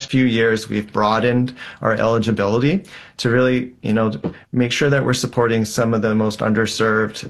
last few years, we've broadened our eligibility to really, make sure that we're supporting some of the most underserved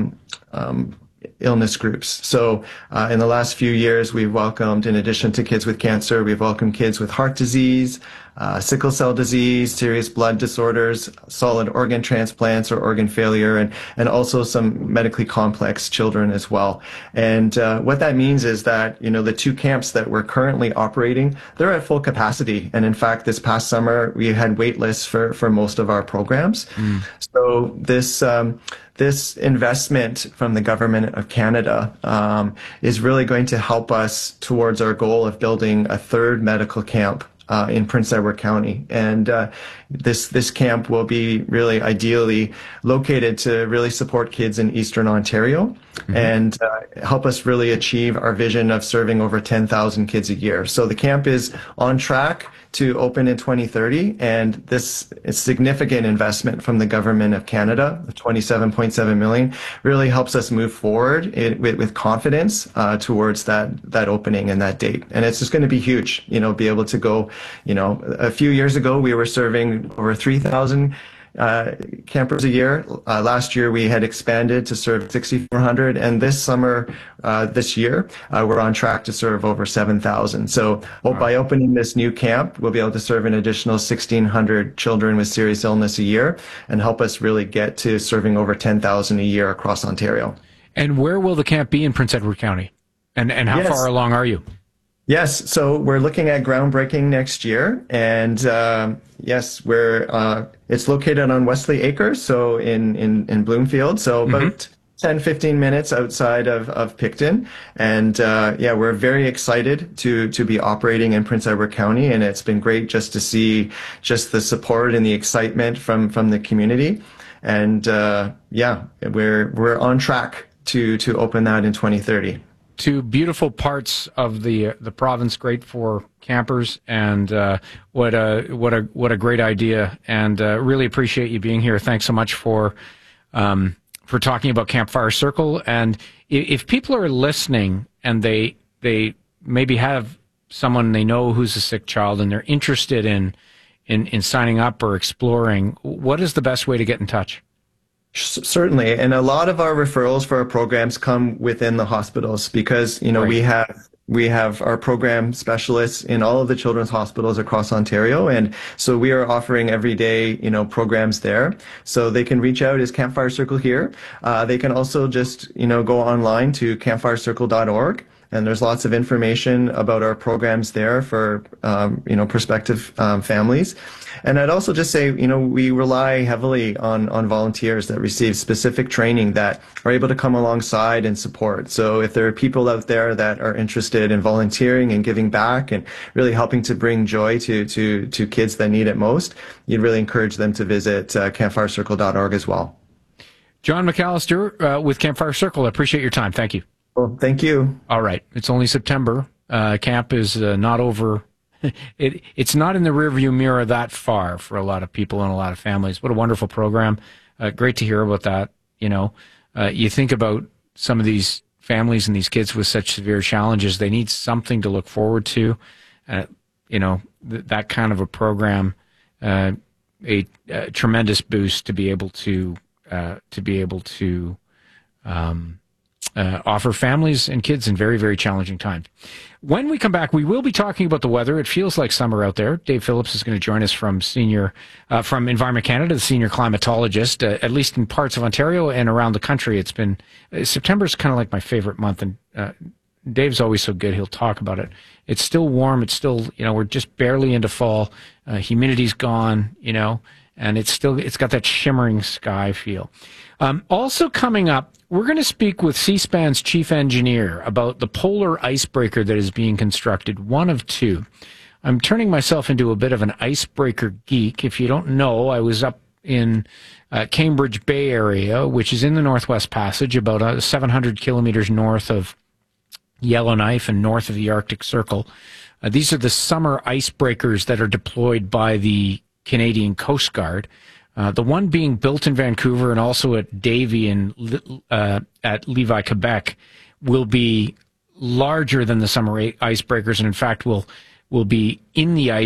illness groups. So in the last few years, we've welcomed, in addition to kids with cancer, we've welcomed kids with heart disease, sickle cell disease, serious blood disorders, solid organ transplants or organ failure, and also some medically complex children as well. And what that means is that, the two camps that we're currently operating, they're at full capacity. And in fact, this past summer, we had wait lists for most of our programs. So this investment from the government of Canada is really going to help us towards our goal of building a third medical camp in Prince Edward County. And this camp will be really ideally located to really support kids in Eastern Ontario and help us really achieve our vision of serving over 10,000 kids a year. So the camp is on track to open in 2030, and this is significant investment from the government of Canada, $27.7 million, really helps us move forward with confidence towards that opening and that date. And it's just going to be huge, be able to go, a few years ago, we were serving over 3,000 campers a year. Last year, we had expanded to serve 6,400, and this summer, this year, we're on track to serve over 7,000. So by opening this new camp, we'll be able to serve an additional 1,600 children with serious illness a year and help us really get to serving over 10,000 a year across Ontario. And where will the camp be in Prince Edward County? And how far along are you? Yes, so we're looking at groundbreaking next year, and yes, it's located on Wesley Acres, so in Bloomfield, so about 10-15 minutes outside of Picton, and we're very excited to be operating in Prince Edward County, and it's been great just to see just the support and the excitement from the community, and we're on track to open that in 2030. Two beautiful parts of the province, great for campers, and what a great idea, and really appreciate you being here. Thanks so much for talking about Campfire Circle. And if people are listening and they maybe have someone they know who's a sick child and they're interested in signing up or exploring, what is the best way to get in touch? Certainly, and a lot of our referrals for our programs come within the hospitals because we have our program specialists in all of the children's hospitals across Ontario, and so we are offering every day programs there. So they can reach out as Campfire Circle here. They can also just go online to campfirecircle.org. And there's lots of information about our programs there for, prospective families. And I'd also just say, we rely heavily on volunteers that receive specific training that are able to come alongside and support. So if there are people out there that are interested in volunteering and giving back and really helping to bring joy to kids that need it most, you'd really encourage them to visit campfirecircle.org as well. John McAllister with Campfire Circle. I appreciate your time. Thank you. Well, thank you. All right. It's only September. Camp is not over. It's not in the rearview mirror that far for a lot of people and a lot of families. What a wonderful program. Great to hear about that. You think about some of these families and these kids with such severe challenges, they need something to look forward to. That kind of a program, a tremendous boost to be able to offer families and kids in very, very challenging times. When we come back, we will be talking about the weather. It feels like summer out there. Dave Phillips is going to join us from Environment Canada, the senior climatologist, at least in parts of Ontario and around the country. September's kind of like my favorite month, and Dave's always so good. He'll talk about it. It's still warm. It's still, we're just barely into fall. Humidity's gone, and it's got that shimmering sky feel. Also coming up, we're going to speak with C-SPAN's chief engineer about the polar icebreaker that is being constructed, one of two. I'm turning myself into a bit of an icebreaker geek. If you don't know, I was up in Cambridge Bay area, which is in the Northwest Passage, about 700 kilometers north of Yellowknife and north of the Arctic Circle. These are the summer icebreakers that are deployed by the Canadian Coast Guard. The one being built in Vancouver and also at Davie at Levi, Quebec, will be larger than the summer icebreakers, and in fact will be in the ice